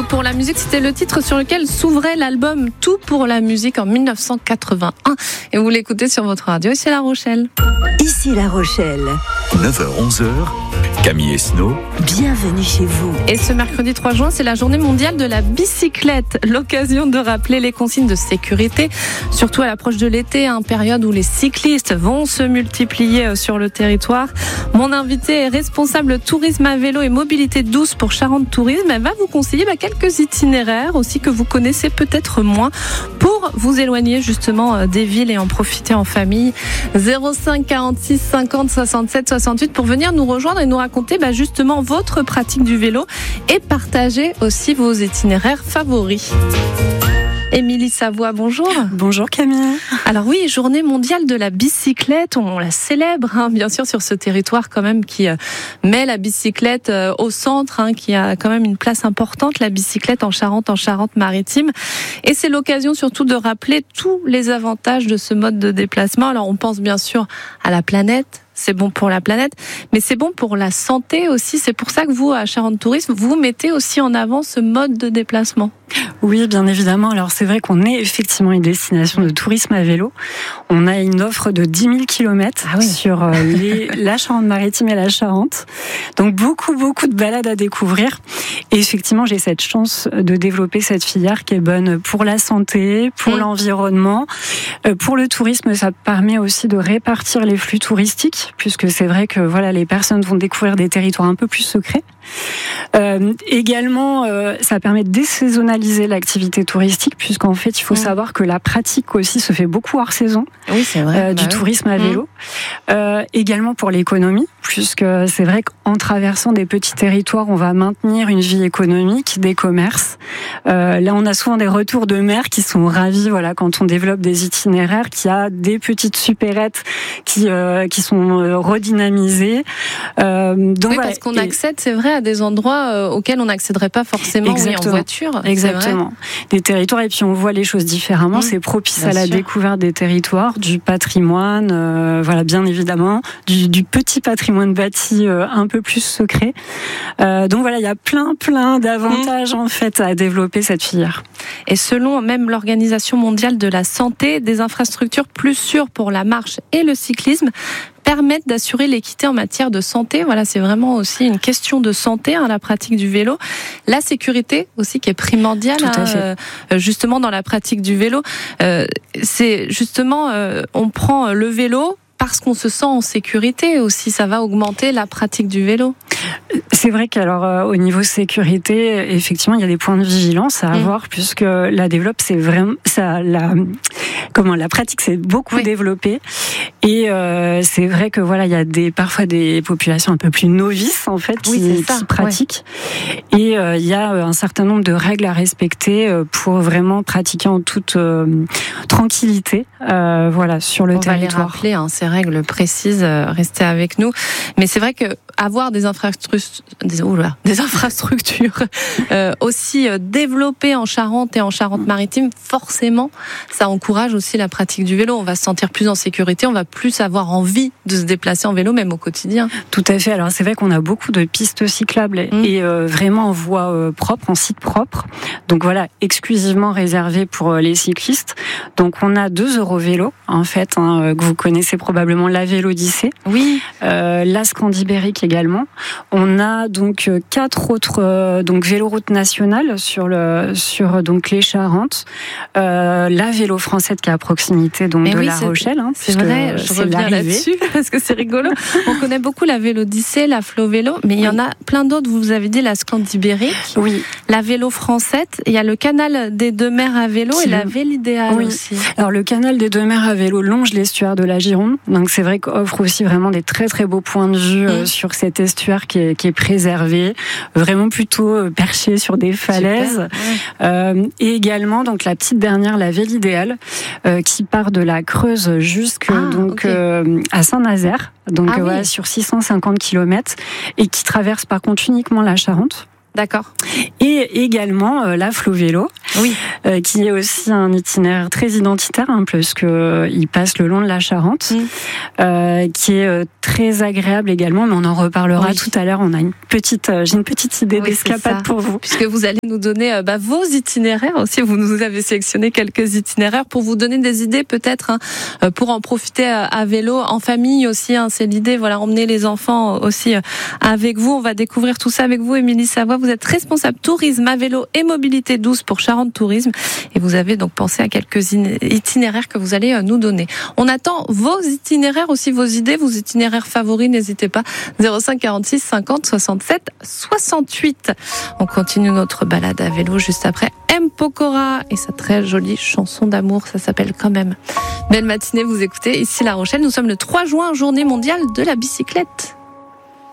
pour la musique, c'était le titre sur lequel s'ouvrait l'album Tout pour la musique en 1981. Et vous l'écoutez sur votre radio, ici La Rochelle. Ici La Rochelle. 9h-11h, Camille Esnault. Bienvenue chez vous. Et ce mercredi 3 juin, c'est la journée mondiale de la bicyclette. L'occasion de rappeler les consignes de sécurité, surtout à l'approche de l'été, période où les cyclistes vont se multiplier sur le territoire. Mon invité est responsable tourisme à vélo et mobilité douce pour Charente Tourisme. Elle va vous conseiller quelques itinéraires aussi que vous connaissez peut-être moins pour vous éloigner justement des villes et en profiter en famille. 05 46 50 67 68 pour venir nous rejoindre et nous raconter justement votre pratique du vélo et partager aussi vos itinéraires favoris. Émilie Savoie, bonjour. Bonjour Camille. Alors oui, journée mondiale de la bicyclette, on la célèbre bien sûr sur ce territoire quand même qui met la bicyclette au centre, qui a quand même une place importante, la bicyclette en Charente-Maritime. Et c'est l'occasion surtout de rappeler tous les avantages de ce mode de déplacement. Alors on pense bien sûr à la planète. C'est bon pour la planète, mais c'est bon pour la santé aussi. C'est pour ça que vous, à Charente Tourisme, vous mettez aussi en avant ce mode de déplacement. Oui, bien évidemment. Alors c'est vrai qu'on est effectivement une destination de tourisme à vélo. On a une offre de 10 000 km sur la Charente-Maritime et la Charente. Donc beaucoup de balades à découvrir. Et effectivement, j'ai cette chance de développer cette filière qui est bonne pour la santé, pour l'environnement. Pour le tourisme, ça permet aussi de répartir les flux touristiques, puisque c'est vrai que les personnes vont découvrir des territoires un peu plus secrets. Également, ça permet de désaisonnaliser l'activité touristique, puisqu'en fait, il faut savoir que la pratique aussi se fait beaucoup hors saison. Oui, c'est vrai. Du tourisme à vélo. Également pour l'économie, puisque c'est vrai qu'en traversant des petits territoires, on va maintenir une vie économique, des commerces. Là, on a souvent des retours de maires qui sont ravis, quand on développe des itinéraires, qu'il y a des petites supérettes qui sont redynamisées. Donc, parce qu'on accède, c'est vrai, à des endroits auxquels on n'accéderait pas forcement en voiture. Exactement. Des territoires, et puis on voit les choses différemment. C'est propice à la découverte des territoires, du patrimoine, bien évidemment, du petit patrimoine bâti un peu plus secret. Donc il y a plein d'avantages en fait à développer cette filière. Et selon même l'Organisation mondiale de la santé, des infrastructures plus sûres pour la marche et le cyclisme permettent d'assurer l'équité en matière de santé. C'est vraiment aussi une question de santé, la pratique du vélo. La sécurité aussi qui est primordiale, justement dans la pratique du vélo. C'est justement, on prend le vélo parce qu'on se sent en sécurité aussi. Ça va augmenter la pratique du vélo. C'est vrai qu'alors au niveau sécurité, effectivement, il y a des points de vigilance à avoir, puisque la pratique s'est beaucoup développée, et c'est vrai que il y a parfois des populations un peu plus novices en fait qui pratiquent, et il y a un certain nombre de règles à respecter pour vraiment pratiquer en toute tranquillité sur le territoire. On va les rappeler, ces règles précises, restez avec nous. Mais c'est vrai que avoir des infrastructures aussi développées en Charente et en Charente-Maritime, forcément, ça encourage aussi la pratique du vélo. On va se sentir plus en sécurité, on va plus avoir envie de se déplacer en vélo, même au quotidien. Tout à fait. Alors c'est vrai qu'on a beaucoup de pistes cyclables et vraiment en voie propre, en site propre. Donc exclusivement réservé pour les cyclistes. Donc on a 2 Eurovélos en fait, que vous connaissez probablement, la Vélodyssée. Oui. La Scandibérique également. On a donc 4 autres véloroutes nationales sur les Charentes. La Vélo Française qui est à proximité de La Rochelle. C'est vrai, je reviens là-dessus parce que c'est rigolo. On connaît beaucoup la Vélodyssée, la Flovélo, mais il y en a plein d'autres. Vous avez dit la Scandibérique, la Vélo Française. Il y a le canal des Deux Mers à vélo et la Vélidéale aussi. Alors le canal des Deux Mers à vélo longe l'estuaire de la Gironde. Donc c'est vrai qu'offre aussi vraiment des très très beaux points de vue sur cet estuaire qui est préservé, vraiment plutôt perché sur des falaises. Et également la petite dernière, la Vélidéale, qui part de la Creuse jusqu'à à Saint-Nazaire, sur 650 km, et qui traverse par contre uniquement la Charente. D'accord. Et également la Flovélo, qui est aussi un itinéraire très identitaire, parce que il passe le long de la Charente, qui est très agréable également, mais on en reparlera tout à l'heure. J'ai une petite idée d'escapade pour vous. Puisque vous allez nous donner vos itinéraires aussi, vous nous avez sélectionné quelques itinéraires pour vous donner des idées peut-être pour en profiter à vélo, en famille aussi, c'est l'idée, emmener les enfants aussi avec vous. On va découvrir tout ça avec vous, Émilie Savoie. Vous êtes responsable tourisme à vélo et mobilité douce pour Charente Tourisme et vous avez donc pensé à quelques itinéraires que vous allez nous donner. On attend vos itinéraires aussi, vos idées, vos itinéraires favoris, n'hésitez pas. 05 46 50 67 68. On continue notre balade à vélo juste après M. Pokora et sa très jolie chanson d'amour, ça s'appelle Quand même. Belle matinée, vous écoutez ici La Rochelle. Nous sommes le 3 juin, journée mondiale de la bicyclette.